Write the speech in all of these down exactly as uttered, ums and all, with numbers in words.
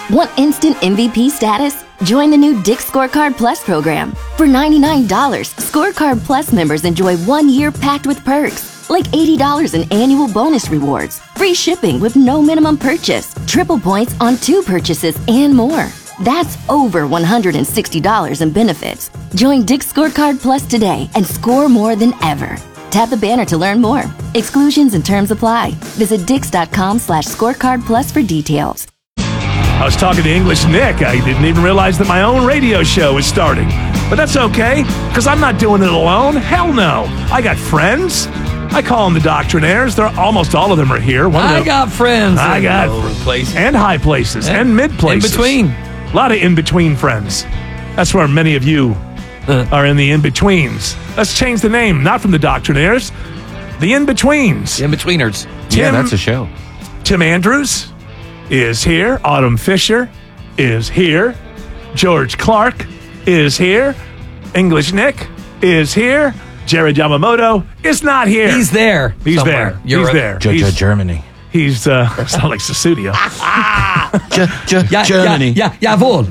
Want instant M V P status? Join the new Dick's Scorecard Plus program. For ninety-nine dollars, Scorecard Plus members enjoy one year packed with perks, like eighty dollars in annual bonus rewards, free shipping with no minimum purchase, triple points on two purchases, and more. That's over one hundred sixty dollars in benefits. Join Dick's Scorecard Plus today and score more than ever. Tap the banner to learn more. Exclusions and terms apply. Visit dix.com slash scorecard plus for details. I was talking to English Nick. I didn't even realize that my own radio show was starting. But that's okay, because I'm not doing it alone. Hell no. I got friends. I call them the Doctrinaires. They're almost all of them are here. One I of the, got friends. I got places. And high places. Yeah. And mid places. In between. A lot of in-between friends. That's where many of you uh. are in the in-betweens. Let's change the name. Not from the Doctrinaires. The in-betweens. The in-betweeners. Tim, yeah, that's a show. Tim Andrews is here. Autumn Fisher is here. George Clark is here. English Nick is here. Jared Yamamoto is not here. He's there. He's somewhere. there. Europe. He's there. J- He's, Germany. He's, uh, sound like Susudio. J- J- Yeah, Germany. Yeah, yeah, jawohl.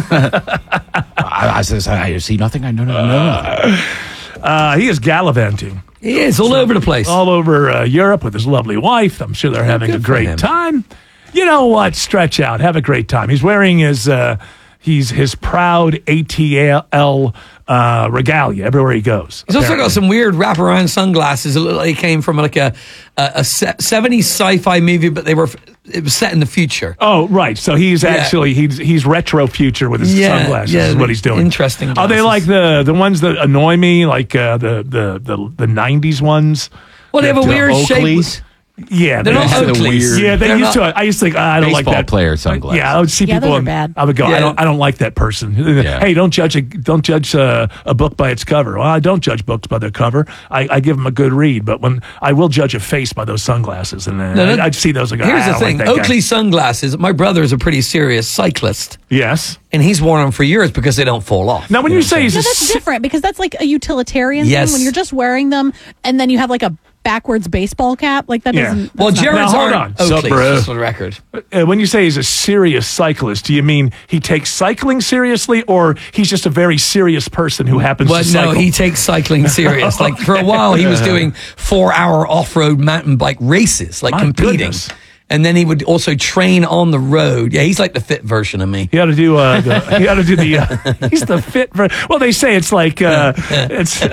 I, I, says, I see nothing. I know no, no. Uh, he is gallivanting He is all over the place. all over uh, Europe with his lovely wife. I'm sure they're having a good for great him. time. You know what? Stretch out. Have a great time. He's wearing his uh, he's his proud A T L uh, regalia everywhere he goes. He's also apparently. got some weird wraparound sunglasses. It looked like he came from like a a, a seventies sci-fi movie, but they were it was set in the future. Oh, right. So he's Yeah. actually he's he's retro future with his Yeah, sunglasses. yeah, is what he's doing. interesting Are they glasses. like the the ones that annoy me, like uh, the the the the nineties ones? Well, they have a That, uh, weird Oakleys? shape. Yeah, They're not they- the Oakleys. weird- Yeah, they They're used not- to. I used to think ah, I don't like Baseball that player sunglasses. Yeah, I would see Yeah, people. those are and bad. I would go. Yeah. I don't. I don't like that person. Yeah. Hey, don't judge a don't judge a, a book by its cover. Well, I don't judge books by their cover. I, I give them a good read, but when I will judge a face by those sunglasses, and uh, No, no, I, I'd see those and go. Here's "Ah, I the don't thing: like that guy." Oakley sunglasses. My brother is a pretty serious cyclist, Yes. and he's worn them for years because they don't fall off. Now, when you, say he's No, a that's si- different because that's like a utilitarian Yes. thing when you're just wearing them and then you have like a backwards baseball cap. Like that Yeah. doesn't. Well, that's not- Jared's Now, hold aren't on. Oakleys, Sup, bro? just for the record. uh, when you say he's a serious cyclist, do you mean he takes cycling seriously, or he's just a very serious person who happens But to no, cycle? he takes cycling serious. Like for a while, he was doing four-hour off-road mountain bike races, like My competing. goodness. And then he would also train on the road. Yeah, he's like the fit version of me. He ought to do. Uh, the, he ought to do the. Uh, he's the fit. For, well, they say it's like uh, it's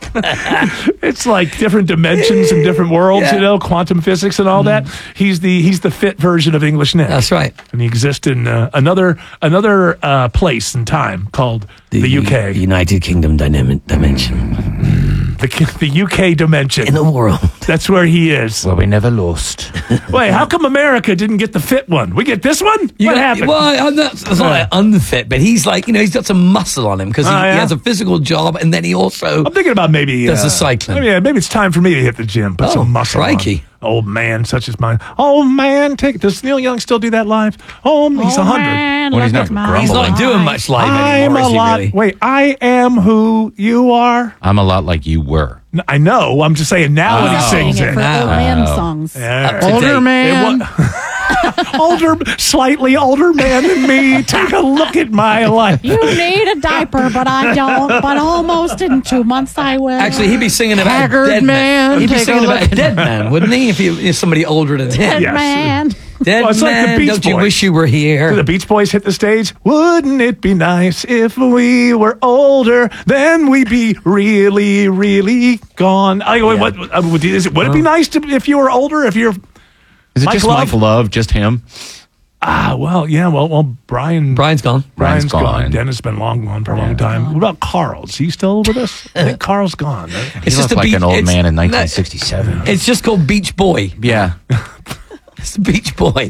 it's like different dimensions and different worlds. Yeah. You know, quantum physics and all that. He's the he's the fit version of English Nick. That's right. And he exists in uh, another another uh, place and time called the, U K, United Kingdom dynamic dimension the, the U K dimension. in the world. That's where he is. Well, we never lost. Wait, how come America didn't get the fit one? We get this one? You what got- happened? Well, I'm not, it's not like unfit, but he's like, you know, he's got some muscle on him because he, Oh, yeah? he has a physical job, and then he also. I'm thinking about maybe Does uh, the cycling. Maybe, yeah, maybe it's time for me to hit the gym, put Oh, some muscle crikey. on. Old man, such as mine. Oh man, take. Does Neil Young still do that live? Oh, he's a Oh, hundred. man, Well, he's look not at my grumbling. He's not eyes. doing much live I'm anymore, a is he lot. really? Wait, I am who you are. I'm a lot like you were. N- I know. I'm just saying now when he He's sings singing it. it for now. old man Oh. songs. Yeah. Up to date. Older man. It wa- older, slightly older man than me. Take a look at my life. You need a diaper, but I don't. But almost in two months I will. Actually, he'd be singing about Haggard a dead man. man, He'd be take a singing about look a dead man, wouldn't he? If he if somebody older than him. dead Yes. man. Dead Well, it's like the man, Beach don't you Boys. wish you were Do the here? Beach Boys hit the stage? Wouldn't it be nice if we were older? Then we'd be really, really gone. I, Yeah. what, uh, would, is it, would it be nice to if you were older? If you're Is it Mike just Love? Mike Love? Just him? ah well, yeah, well, well, Brian. Brian's gone. Brian's Brian's gone. gone. Dennis been long gone for a long time. What about Carl? Is he still with us? I think Carl's gone. Right? He It's just looked a like beach, an old it's- man in that- nineteen sixty-seven. It's just called Beach Boy. Yeah. It's the Beach Boy.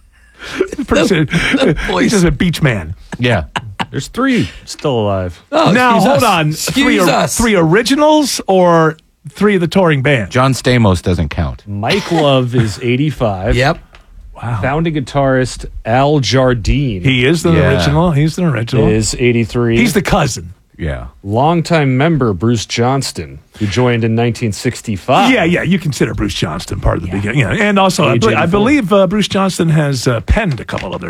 Pretty soon. voice. He's just a beach man. Yeah. There's three still alive. Oh, now excuse hold us. on. Three, Excuse or- us. three originals or three of the touring band? John Stamos doesn't count. Mike Love is eighty-five. Yep. Wow. Founding guitarist Al Jardine He is the Yeah. original. He's the original. is eighty-three. He's the cousin. Yeah. longtime member Bruce Johnston, who joined in nineteen sixty-five. Yeah, yeah, you consider Bruce Johnston part of the beginning. Yeah, and also I, Age be- I eighty-four. believe uh, Bruce Johnston has uh, penned a couple other